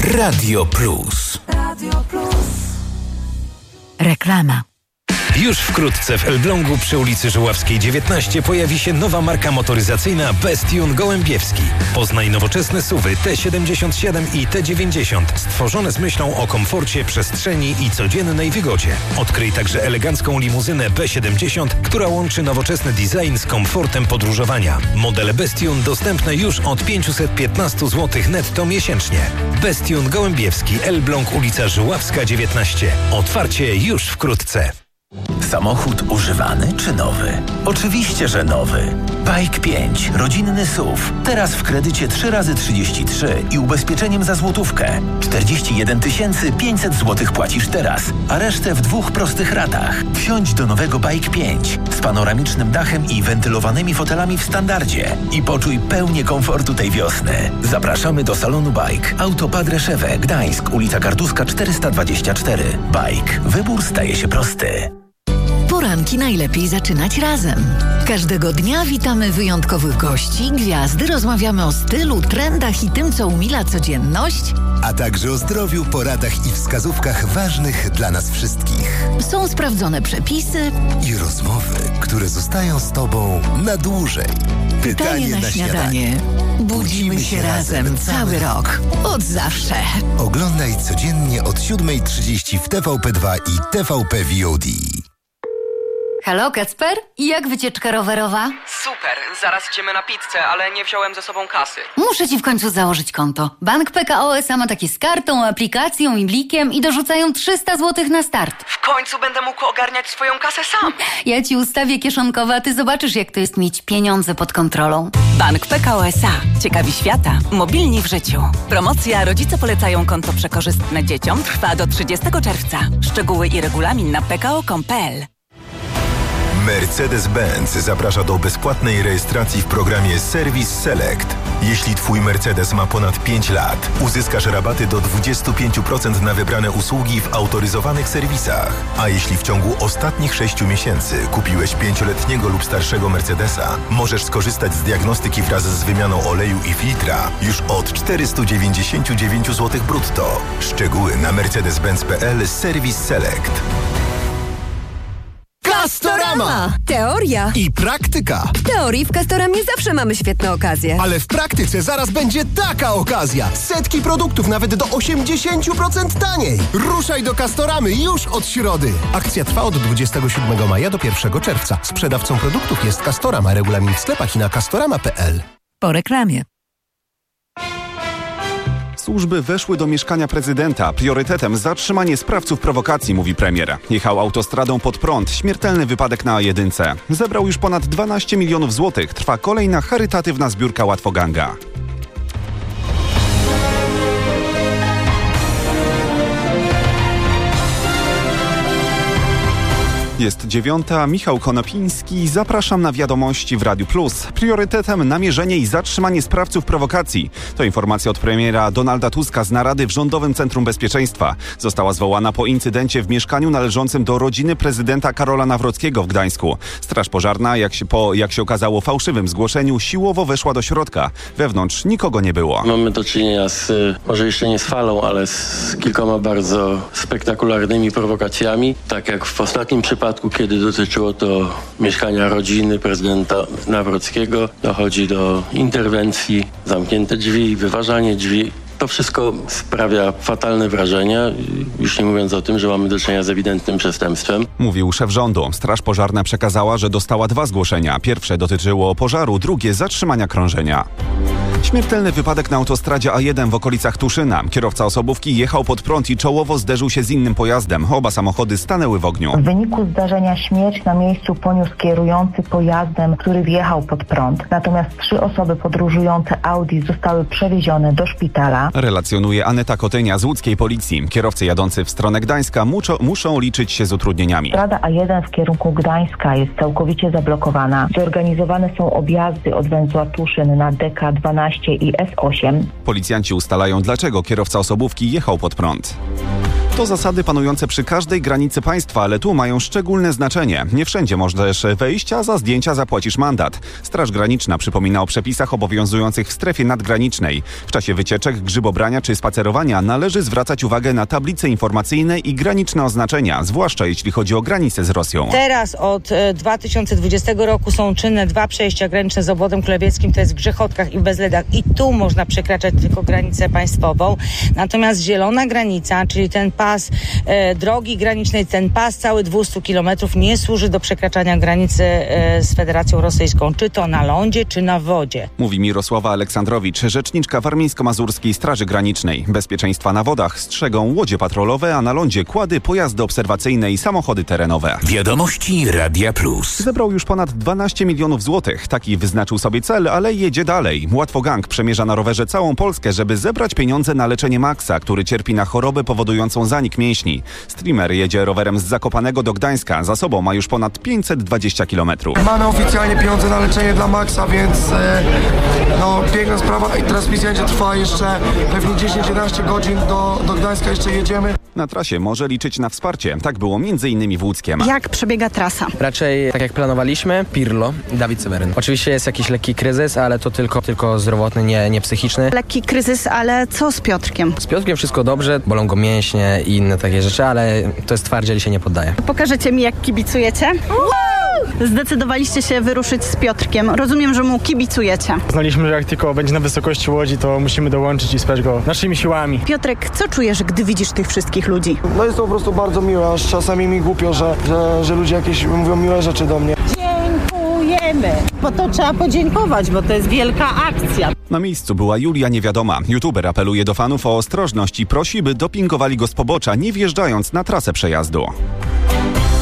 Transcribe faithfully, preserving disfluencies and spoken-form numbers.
Radio Plus. Radio Plus. Reklama. Już wkrótce w Elblągu przy ulicy Żuławskiej dziewiętnaście pojawi się nowa marka motoryzacyjna Bestion Gołębiewski. Poznaj nowoczesne suwy T siedemdziesiąt siedem i T dziewięćdziesiąt, stworzone z myślą o komforcie, przestrzeni i codziennej wygodzie. Odkryj także elegancką limuzynę B siedemdziesiąt, która łączy nowoczesny design z komfortem podróżowania. Modele Bestion dostępne już od pięćset piętnaście złotych netto miesięcznie. Bestion Gołębiewski, Elbląg, ulica Żuławska dziewiętnaście. Otwarcie już wkrótce. Samochód używany czy nowy? Oczywiście, że nowy. Bike pięć, rodzinny S U V. Teraz w kredycie trzy razy trzydzieści trzy i ubezpieczeniem za złotówkę. czterdzieści jeden tysięcy pięćset złotych płacisz teraz, a resztę w dwóch prostych ratach. Wsiądź do nowego Bike pięć z panoramicznym dachem i wentylowanymi fotelami w standardzie i poczuj pełnię komfortu tej wiosny. Zapraszamy do salonu Bike. Auto Padre Szewę, Gdańsk, ulica Kartuska czterysta dwadzieścia cztery. Bike. Wybór staje się prosty. Poranki najlepiej zaczynać razem. Każdego dnia witamy wyjątkowych gości, gwiazdy, rozmawiamy o stylu, trendach i tym, co umila codzienność. A także o zdrowiu, poradach i wskazówkach ważnych dla nas wszystkich. Są sprawdzone przepisy i rozmowy, które zostają z Tobą na dłużej. Pytanie, Pytanie na, na śniadanie. śniadanie. Budzimy się razem cały rok. Od zawsze. Oglądaj codziennie od siódma trzydzieści w T V P dwa i T V P V O D. Halo, Kacper? I jak wycieczka rowerowa? Super, zaraz idziemy na pizzę, ale nie wziąłem ze sobą kasy. Muszę ci w końcu założyć konto. Bank P K O S A ma takie z kartą, aplikacją i blikiem i dorzucają trzysta złotych na start. W końcu będę mógł ogarniać swoją kasę sam. Ja ci ustawię kieszonkowe, a ty zobaczysz, jak to jest mieć pieniądze pod kontrolą. Bank P K O S A. Ciekawi świata. Mobilni w życiu. Promocja Rodzice polecają konto przekorzystne dzieciom trwa do trzydziestego czerwca. Szczegóły i regulamin na p k o kropka com kropka p l. Mercedes-Benz zaprasza do bezpłatnej rejestracji w programie Service Select. Jeśli Twój Mercedes ma ponad pięć lat, uzyskasz rabaty do dwadzieścia pięć procent na wybrane usługi w autoryzowanych serwisach. A jeśli w ciągu ostatnich sześciu miesięcy kupiłeś pięcioletniego lub starszego Mercedesa, możesz skorzystać z diagnostyki wraz z wymianą oleju i filtra już od czterysta dziewięćdziesiąt dziewięć złotych brutto. Szczegóły na mercedes benz kropka p l Service Select. Castorama! Teoria i praktyka. W teorii w Castoramie zawsze mamy świetne okazje. Ale w praktyce zaraz będzie taka okazja. Setki produktów nawet do osiemdziesiąt procent taniej. Ruszaj do Castoramy już od środy. Akcja trwa od dwudziestego siódmego maja do pierwszego czerwca. Sprzedawcą produktów jest Castorama. Regulamin w sklepach i na castorama kropka p l. Po reklamie. Służby weszły do mieszkania prezydenta. Priorytetem zatrzymanie sprawców prowokacji, mówi premier. Jechał autostradą pod prąd. Śmiertelny wypadek na A jeden. Zebrał już ponad dwanaście milionów złotych. Trwa kolejna charytatywna zbiórka Łatwoganga. Jest dziewiąta, Michał Konopiński. Zapraszam na wiadomości w Radiu Plus. Priorytetem namierzenie i zatrzymanie sprawców prowokacji. To informacja od premiera Donalda Tuska z narady w Rządowym Centrum Bezpieczeństwa. Została zwołana po incydencie w mieszkaniu należącym do rodziny prezydenta Karola Nawrockiego w Gdańsku. Straż pożarna, jak się, po, jak się okazało, fałszywym zgłoszeniu, siłowo weszła do środka. Wewnątrz nikogo nie było. Mamy do czynienia z, może jeszcze nie z falą, ale z kilkoma bardzo spektakularnymi prowokacjami. Tak jak w ostatnim przypadku, kiedy dotyczyło to mieszkania rodziny prezydenta Nawrockiego, dochodzi do interwencji, zamknięte drzwi, wyważanie drzwi. To wszystko sprawia fatalne wrażenie, już nie mówiąc o tym, że mamy do czynienia z ewidentnym przestępstwem. Mówił szef rządu. Straż pożarna przekazała, że dostała dwa zgłoszenia. Pierwsze dotyczyło pożaru, drugie zatrzymania krążenia. Śmiertelny wypadek na autostradzie A jeden w okolicach Tuszyna. Kierowca osobówki jechał pod prąd i czołowo zderzył się z innym pojazdem. Oba samochody stanęły w ogniu. W wyniku zdarzenia śmierć na miejscu poniósł kierujący pojazdem, który wjechał pod prąd. Natomiast trzy osoby podróżujące Audi zostały przewiezione do szpitala. Relacjonuje Aneta Kotynia z łódzkiej policji. Kierowcy jadący w stronę Gdańska muszą, muszą liczyć się z utrudnieniami. Strada A jeden w kierunku Gdańska jest całkowicie zablokowana. Zorganizowane są objazdy od węzła Tuszyn na D K dwanaście i S osiem. Policjanci ustalają, dlaczego kierowca osobówki jechał pod prąd. To zasady panujące przy każdej granicy państwa, ale tu mają szczególne znaczenie. Nie wszędzie możesz wejść, a za zdjęcia zapłacisz mandat. Straż Graniczna przypomina o przepisach obowiązujących w strefie nadgranicznej. W czasie wycieczek, grzybobrania czy spacerowania należy zwracać uwagę na tablice informacyjne i graniczne oznaczenia, zwłaszcza jeśli chodzi o granicę z Rosją. Teraz od dwa tysiące dwudziestego roku są czynne dwa przejścia graniczne z obwodem kulewieckim, to jest w Grzechotkach i w Bezledach i tu można przekraczać tylko granicę państwową. Natomiast zielona granica, czyli ten pas e, drogi granicznej, ten pas cały dwieście kilometrów nie służy do przekraczania granicy e, z Federacją Rosyjską, czy to na lądzie, czy na wodzie. Mówi Mirosława Aleksandrowicz, rzeczniczka Warmińsko-Mazurskiej Straży Granicznej. Bezpieczeństwa na wodach strzegą łodzie patrolowe, a na lądzie kłady, pojazdy obserwacyjne i samochody terenowe. Wiadomości Radia Plus. Zebrał już ponad dwanaście milionów złotych. Taki wyznaczył sobie cel, ale jedzie dalej. Łatwogang przemierza na rowerze całą Polskę, żeby zebrać pieniądze na leczenie Maxa, który cierpi na chorobę powodującą zanik mięśni. Streamer jedzie rowerem z Zakopanego do Gdańska. Za sobą ma już ponad pięćset dwadzieścia kilometrów. Mamy oficjalnie pieniądze na leczenie dla Maxa, więc e, no piękna sprawa i transmisja będzie trwała jeszcze pewnie dziesięć jedenaście godzin. Do, do Gdańska jeszcze jedziemy. Na trasie może liczyć na wsparcie. Tak było między innymi w Łódzkiem. Jak przebiega trasa? Raczej tak jak planowaliśmy, Pirlo, Dawid Seweryn. Oczywiście jest jakiś lekki kryzys, ale to tylko, tylko zdrowotny, nie, nie psychiczny. Lekki kryzys, ale co z Piotrkiem? Z Piotrkiem wszystko dobrze, bolą go mięśnie i inne takie rzeczy, ale to jest twardziel i się nie poddaje. Pokażecie mi, jak kibicujecie? Zdecydowaliście się wyruszyć z Piotrkiem. Rozumiem, że mu kibicujecie. Znaliśmy, że jak tylko będzie na wysokości łodzi, to musimy dołączyć i spać go naszymi siłami. Piotrek, co czujesz, gdy widzisz tych wszystkich ludzi? No jest to po prostu bardzo miłe, aż czasami mi głupio, że, że, że ludzie jakieś mówią miłe rzeczy do mnie. Dziękujemy, bo to trzeba podziękować, bo to jest wielka akcja. Na miejscu była Julia Niewiadoma. YouTuber apeluje do fanów o ostrożność i prosi, by dopingowali go z pobocza, nie wjeżdżając na trasę przejazdu.